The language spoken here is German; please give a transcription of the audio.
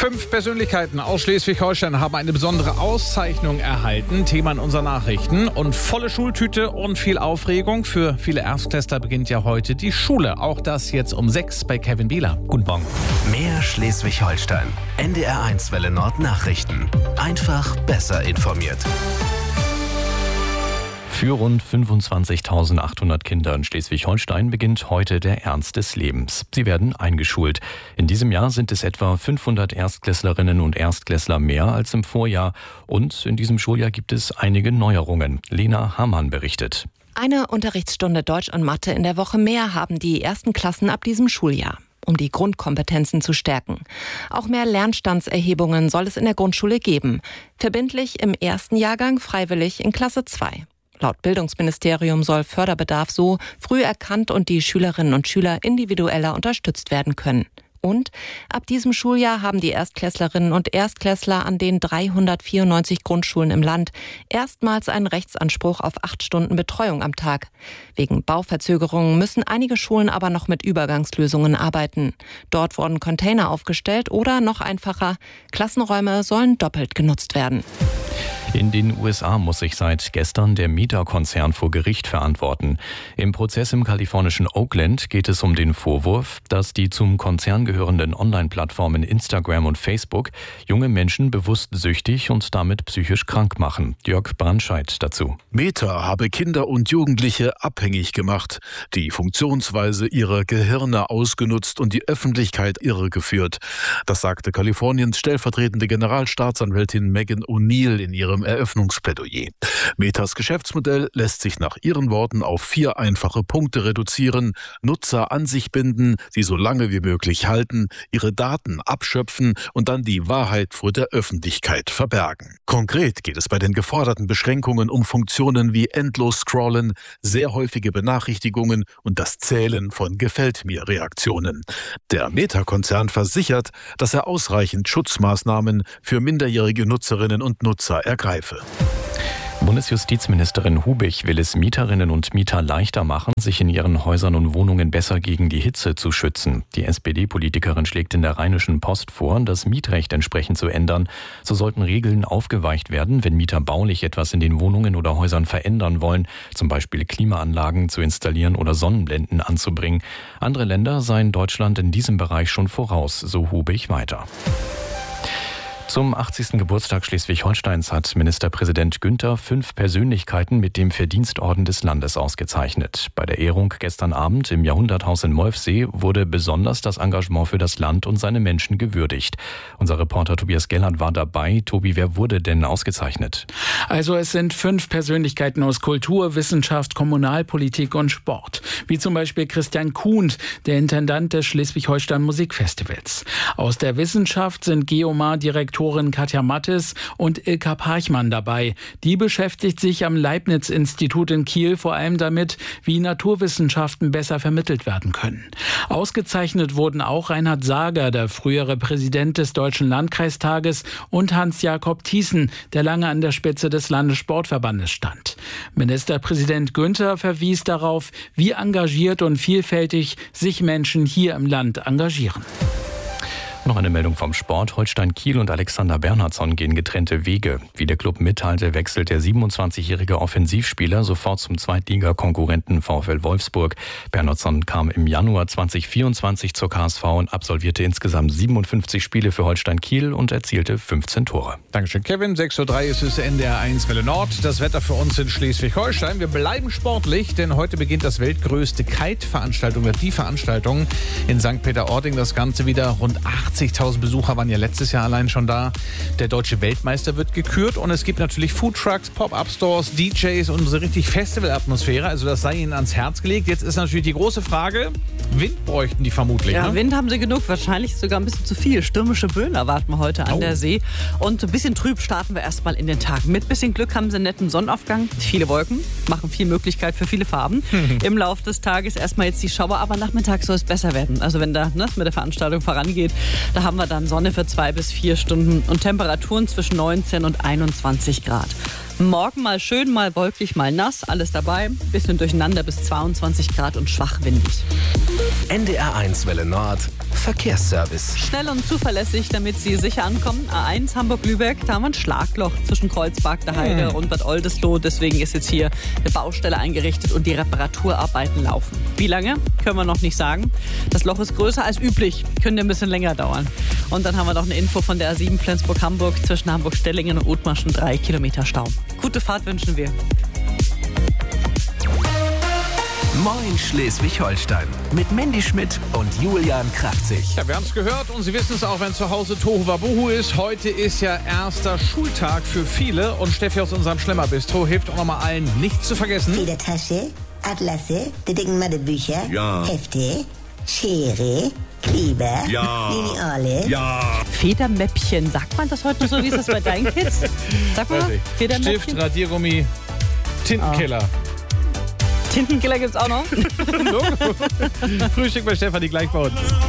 5 Persönlichkeiten aus Schleswig-Holstein haben eine besondere Auszeichnung erhalten. Thema in unseren Nachrichten. Und volle Schultüte und viel Aufregung. Für viele Erstklässler beginnt ja heute die Schule. Auch das jetzt um 6 bei Kevin Bieler. Guten Morgen. Mehr Schleswig-Holstein. NDR1 Welle Nord Nachrichten. Einfach besser informiert. Für rund 25.800 Kinder in Schleswig-Holstein beginnt heute der Ernst des Lebens. Sie werden eingeschult. In diesem Jahr sind es etwa 500 Erstklässlerinnen und Erstklässler mehr als im Vorjahr. Und in diesem Schuljahr gibt es einige Neuerungen. Lena Hamann berichtet. Eine Unterrichtsstunde Deutsch und Mathe in der Woche mehr haben die ersten Klassen ab diesem Schuljahr, um die Grundkompetenzen zu stärken. Auch mehr Lernstandserhebungen soll es in der Grundschule geben. Verbindlich im ersten Jahrgang, freiwillig in Klasse 2. Laut Bildungsministerium soll Förderbedarf so früh erkannt und die Schülerinnen und Schüler individueller unterstützt werden können. Und ab diesem Schuljahr haben die Erstklässlerinnen und Erstklässler an den 394 Grundschulen im Land erstmals einen Rechtsanspruch auf 8 Stunden Betreuung am Tag. Wegen Bauverzögerungen müssen einige Schulen aber noch mit Übergangslösungen arbeiten. Dort wurden Container aufgestellt oder noch einfacher, Klassenräume sollen doppelt genutzt werden. In den USA muss sich seit gestern der Meta-Konzern vor Gericht verantworten. Im Prozess im kalifornischen Oakland geht es um den Vorwurf, dass die zum Konzern gehörenden Online-Plattformen Instagram und Facebook junge Menschen bewusst süchtig und damit psychisch krank machen. Jörg Brandscheid dazu. Meta habe Kinder und Jugendliche abhängig gemacht, die Funktionsweise ihrer Gehirne ausgenutzt und die Öffentlichkeit irregeführt. Das sagte Kaliforniens stellvertretende Generalstaatsanwältin Megan O'Neill in ihrem Eröffnungsplädoyer. Metas Geschäftsmodell lässt sich nach ihren Worten auf 4 einfache Punkte reduzieren: Nutzer an sich binden, sie so lange wie möglich halten, ihre Daten abschöpfen und dann die Wahrheit vor der Öffentlichkeit verbergen. Konkret geht es bei den geforderten Beschränkungen um Funktionen wie endlos Scrollen, sehr häufige Benachrichtigungen und das Zählen von Gefällt-mir-Reaktionen. Der Meta-Konzern versichert, dass er ausreichend Schutzmaßnahmen für minderjährige Nutzerinnen und Nutzer ergreife. Bundesjustizministerin Hubich will es Mieterinnen und Mieter leichter machen, sich in ihren Häusern und Wohnungen besser gegen die Hitze zu schützen. Die SPD-Politikerin schlägt in der Rheinischen Post vor, das Mietrecht entsprechend zu ändern. So sollten Regeln aufgeweicht werden, wenn Mieter baulich etwas in den Wohnungen oder Häusern verändern wollen, zum Beispiel Klimaanlagen zu installieren oder Sonnenblenden anzubringen. Andere Länder seien Deutschland in diesem Bereich schon voraus, so Hubich weiter. Zum 80. Geburtstag Schleswig-Holsteins hat Ministerpräsident Günther 5 Persönlichkeiten mit dem Verdienstorden des Landes ausgezeichnet. Bei der Ehrung gestern Abend im Jahrhunderthaus in Molfsee wurde besonders das Engagement für das Land und seine Menschen gewürdigt. Unser Reporter Tobias Gellert war dabei. Tobi, wer wurde denn ausgezeichnet? Also es sind 5 Persönlichkeiten aus Kultur, Wissenschaft, Kommunalpolitik und Sport. Wie zum Beispiel Christian Kuhnt, der Intendant des Schleswig-Holstein Musikfestivals. Aus der Wissenschaft sind Geomar-Direktorin Katja Mattes und Ilka Parchmann dabei. Die beschäftigt sich am Leibniz-Institut in Kiel vor allem damit, wie Naturwissenschaften besser vermittelt werden können. Ausgezeichnet wurden auch Reinhard Sager, der frühere Präsident des Deutschen Landkreistages, und Hans-Jakob Thiessen, der lange an der Spitze des Landessportverbandes stand. Ministerpräsident Günther verwies darauf, wie engagiert und vielfältig sich Menschen hier im Land engagieren. Noch eine Meldung vom Sport. Holstein Kiel und Alexander Bernhardsson gehen getrennte Wege. Wie der Club mitteilte, wechselt der 27-jährige Offensivspieler sofort zum Zweitligakonkurrenten VfL Wolfsburg. Bernhardsson kam im Januar 2024 zur KSV und absolvierte insgesamt 57 Spiele für Holstein Kiel und erzielte 15 Tore. Dankeschön, Kevin. 6.03 Uhr ist es NDR1 Welle Nord. Das Wetter für uns in Schleswig-Holstein. Wir bleiben sportlich, denn heute beginnt das weltgrößte Kite-Veranstaltung, die Veranstaltung in St. Peter-Ording. Das Ganze wieder rund 80.000 Besucher waren ja letztes Jahr allein schon da. Der deutsche Weltmeister wird gekürt und es gibt natürlich Foodtrucks, Pop-Up-Stores, DJs und so richtig Festival-Atmosphäre. Also das sei ihnen ans Herz gelegt. Jetzt ist natürlich die große Frage, Wind bräuchten die vermutlich. Ja, ne? Wind haben sie genug, wahrscheinlich sogar ein bisschen zu viel. Stürmische Böen erwarten wir heute an der See. Und ein bisschen trüb starten wir erstmal in den Tag. Mit bisschen Glück haben sie einen netten Sonnenaufgang. Viele Wolken, machen viel Möglichkeit für viele Farben. Im Laufe des Tages erstmal jetzt die Schauer, aber nachmittags soll es besser werden. Also wenn da mit der Veranstaltung vorangeht, da haben wir dann Sonne für 2 bis 4 Stunden und Temperaturen zwischen 19 und 21 Grad. Morgen mal schön, mal wolkig, mal nass, alles dabei. Bisschen durcheinander bis 22 Grad und schwach windig. NDR1 Welle Nord. Verkehrsservice. Schnell und zuverlässig, damit Sie sicher ankommen. A1 Hamburg-Lübeck, da haben wir ein Schlagloch zwischen Kreuzberg, der Heide und Bad Oldesloe. Deswegen ist jetzt hier eine Baustelle eingerichtet und die Reparaturarbeiten laufen. Wie lange? Können wir noch nicht sagen. Das Loch ist größer als üblich, könnte ein bisschen länger dauern. Und dann haben wir noch eine Info von der A7 Flensburg-Hamburg zwischen Hamburg-Stellingen und Othmarschen, 3 Kilometer Stau. Gute Fahrt wünschen wir. Moin Schleswig-Holstein mit Mandy Schmidt und Julian Kraftzig. Ja, wir haben es gehört und Sie wissen es auch, wenn zu Hause Tohuwabohu ist. Heute ist ja erster Schultag für viele und Steffi aus unserem Schlemmerbistro hilft auch nochmal allen, nichts zu vergessen. Federtasche, Atlasse, die dicken Mathebücher, Ja. Hefte, Schere, Kleber, Ja. Lineale. Ja. Federmäppchen, sagt man das heute noch so? Wie ist das bei deinen Kids? Sag mal, Weiß ich. Federmäppchen? Stift, Radiergummi, Tintenkiller. Tintenkiller gibt's auch noch. Frühstück bei Stefanie gleich bei uns.